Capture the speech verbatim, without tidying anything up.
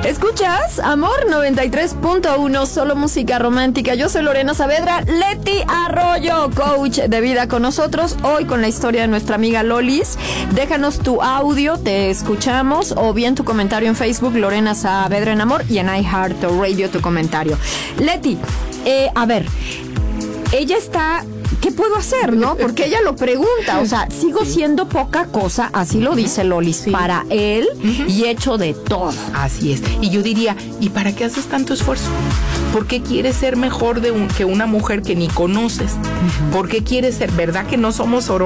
Escuchas Amor noventa y tres punto uno, solo música romántica. Yo soy Lorena Saavedra. Leti Arroyo, coach de vida con nosotros, hoy con la historia de nuestra amiga Lolis. Déjanos tu audio, te escuchamos, o bien tu comentario en Facebook, Lorena Saavedra en Amor, y en iHeartRadio tu comentario. Leti, eh, a ver, ella está... ¿Qué puedo hacer, no? Porque ella lo pregunta, o sea, sigo sí. siendo poca cosa, así lo dice Lolis, sí. para él, uh-huh. y hecho de todo. Así es. Y yo diría, ¿y para qué haces tanto esfuerzo? ¿Por qué quieres ser mejor de un, que una mujer que ni conoces? Uh-huh. ¿Por qué quieres ser? ¿Verdad que no somos oro?